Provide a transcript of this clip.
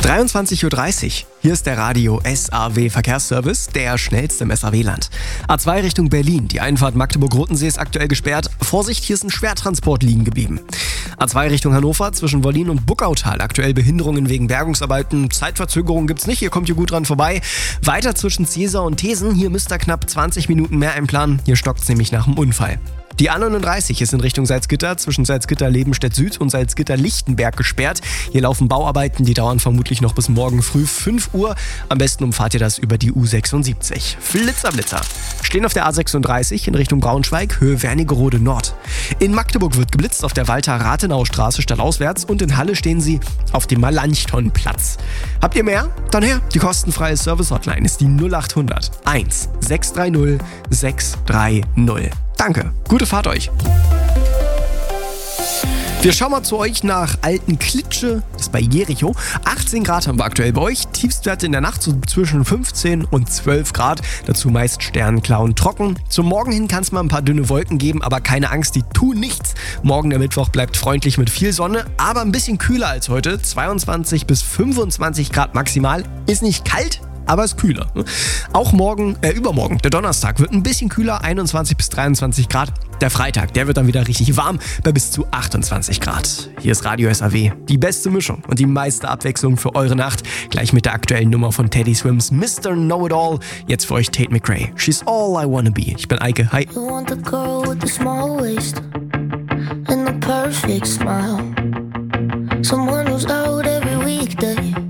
23:30 Uhr. Hier ist der Radio SAW Verkehrsservice, der schnellste im SAW-Land. A2 Richtung Berlin. Die Einfahrt Magdeburg-Rotensee ist aktuell gesperrt. Vorsicht, hier ist ein Schwertransport liegen geblieben. A2 Richtung Hannover zwischen Wollin und Buckautal. Aktuell Behinderungen wegen Bergungsarbeiten. Zeitverzögerung gibt's nicht, ihr kommt hier gut dran vorbei. Weiter zwischen Cäsar und Thesen. Hier müsst ihr knapp 20 Minuten mehr einplanen. Hier stockt's nämlich nach dem Unfall. Die A39 ist in Richtung Salzgitter zwischen Salzgitter-Lebenstedt Süd und Salzgitter-Lichtenberg gesperrt. Hier laufen Bauarbeiten, die dauern vermutlich noch bis morgen früh 5 Uhr. Am besten umfahrt ihr das über die U76. Blitzer. Stehen auf der A36 in Richtung Braunschweig, Höhe Wernigerode Nord. In Magdeburg wird geblitzt auf der Walter-Rathenau-Straße stadtauswärts und in Halle stehen sie auf dem Melanchthon-Platz. Habt ihr mehr? Dann her. Die kostenfreie Service-Hotline ist die 0800 1 630 630. Danke, gute Fahrt euch. Wir schauen mal zu euch nach Altenklitsche, das ist bei Jericho. 18 Grad haben wir aktuell bei euch, Tiefstwerte in der Nacht so zwischen 15 und 12 Grad, dazu meist sternklar und trocken. Zum Morgen hin kann es mal ein paar dünne Wolken geben, aber keine Angst, die tun nichts. Morgen der Mittwoch bleibt freundlich mit viel Sonne, aber ein bisschen kühler als heute, 22 bis 25 Grad maximal. Ist nicht kalt, aber ist kühler. Auch übermorgen, der Donnerstag, wird ein bisschen kühler, 21 bis 23 Grad. Der Freitag, der wird dann wieder richtig warm, bei bis zu 28 Grad. Hier ist Radio SAW, die beste Mischung und die meiste Abwechslung für eure Nacht. Gleich mit der aktuellen Nummer von Teddy Swims, Mr. Know-It-All. Jetzt für euch Tate McRae, She's All I Wanna Be. Ich bin Eike, hi. You want the girl with the small waist and the perfect smile. Someone who's out every weekday